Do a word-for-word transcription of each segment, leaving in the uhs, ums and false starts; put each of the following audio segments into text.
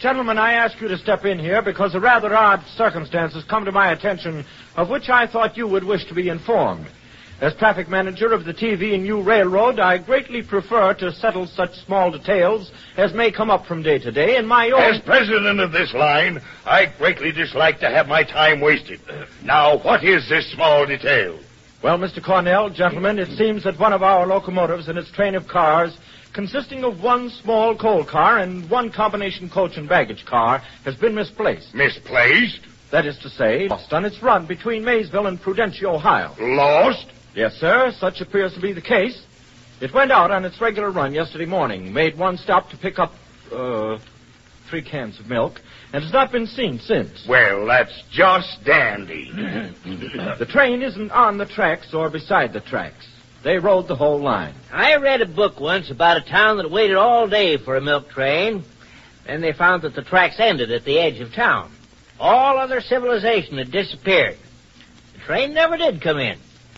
Gentlemen, I ask you to step in here because a rather odd circumstance has come to my attention of which I thought you would wish to be informed. As traffic manager of the T V and U Railroad, I greatly prefer to settle such small details as may come up from day to day in my own... As president of this line, I greatly dislike to have my time wasted. Now, what is this small detail? Well, Mister Cornell, gentlemen, it seems that one of our locomotives and its train of cars, consisting of one small coal car and one combination coach and baggage car, has been misplaced. Misplaced? That is to say, lost on its run between Maysville and Prudentia, Ohio. Lost? Yes, sir. Such appears to be the case. It went out on its regular run yesterday morning, made one stop to pick up, uh, three cans of milk, and has not been seen since. Well, that's just dandy. The train isn't on the tracks or beside the tracks. They rode the whole line. I read a book once about a town that waited all day for a milk train. Then they found that the tracks ended at the edge of town. All other civilization had disappeared. The train never did come in.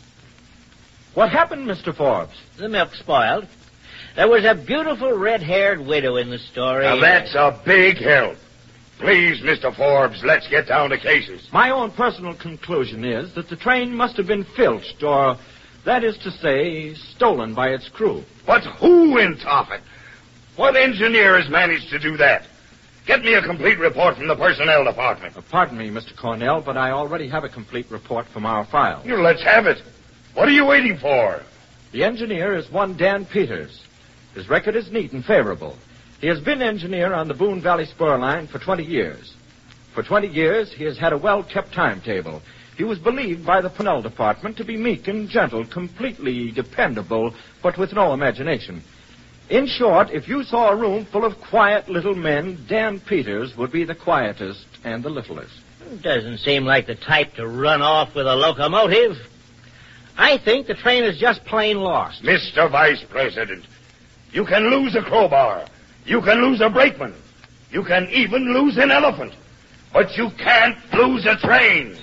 What happened, Mister Forbes? The milk spoiled. There was a beautiful red-haired widow in the story. Now, that's a big help. Please, Mister Forbes, let's get down to cases. My own personal conclusion is that the train must have been filched, or, that is to say, stolen by its crew. But who in Tophet? What engineer has managed to do that? Get me a complete report from the personnel department. Uh, pardon me, Mister Cornell, but I already have a complete report from our file. You let's have it. What are you waiting for? The engineer is one Dan Peters. His record is neat and favorable. He has been engineer on the Boone Valley Spur Line for twenty years. For twenty years, he has had a well-kept timetable. He was believed by the Purnell Department to be meek and gentle, completely dependable, but with no imagination. In short, if you saw a room full of quiet little men, Dan Peters would be the quietest and the littlest. Doesn't seem like the type to run off with a locomotive. I think the train is just plain lost. Mister Vice President, you can lose a crowbar. You can lose a brakeman. You can even lose an elephant. But you can't lose a train.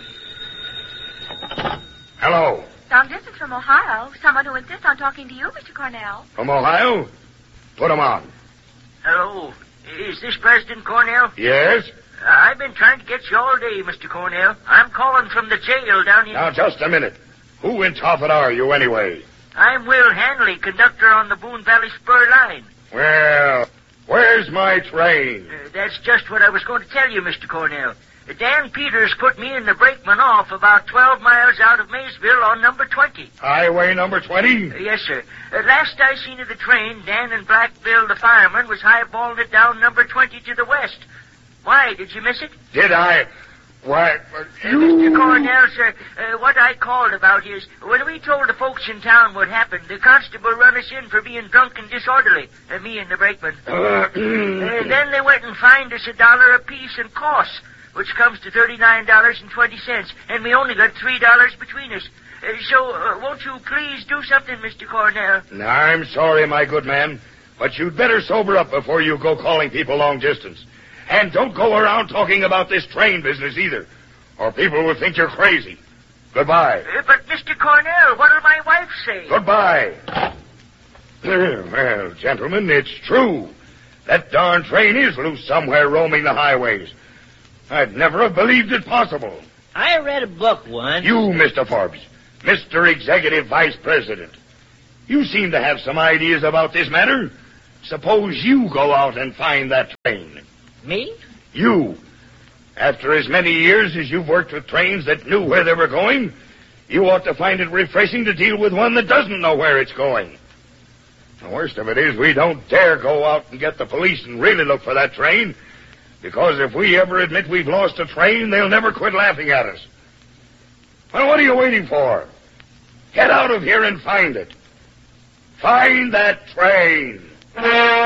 Hello. Long distance from Ohio. Someone who insists on talking to you, Mister Cornell. From Ohio? Put him on. Hello. Is this President Cornell? Yes? Uh, I've been trying to get you all day, Mister Cornell. I'm calling from the jail down here. Now, just a minute. Who in Tophet are you, anyway? I'm Will Hanley, conductor on the Boone Valley Spur Line. Well, where's my train? Uh, that's just what I was going to tell you, Mister Cornell. Uh, Dan Peters put me and the brakeman off about twelve miles out of Maysville on number twenty. Highway number twenty? Uh, yes, sir. Uh, last I seen of the train, Dan and Black Bill, the fireman, was highballing it down number twenty to the west. Why, did you miss it? Did I? Why, uh, you... Uh, Mister Cornell, sir, uh, what I called about is, when we told the folks in town what happened, the constable run us in for being drunk and disorderly, uh, me and the brakeman. Uh, uh, then they went and fined us a dollar apiece in costs, which comes to thirty-nine dollars and twenty cents, and we only got three dollars between us. Uh, so, uh, won't you please do something, Mister Cornell? I'm sorry, my good man, but you'd better sober up before you go calling people long distance. And don't go around talking about this train business either, or people will think you're crazy. Goodbye. Uh, but, Mister Cornell, what'll my wife say? Goodbye. Well, gentlemen, it's true. That darn train is loose somewhere roaming the highways. I'd never have believed it possible. I read a book once. You, Mister Forbes, Mister Executive Vice President, you seem to have some ideas about this matter. Suppose you go out and find that train. Me? You. After as many years as you've worked with trains that knew where they were going, you ought to find it refreshing to deal with one that doesn't know where it's going. The worst of it is we don't dare go out and get the police and really look for that train, because if we ever admit we've lost a train, they'll never quit laughing at us. Well, what are you waiting for? Get out of here and find it. Find that train.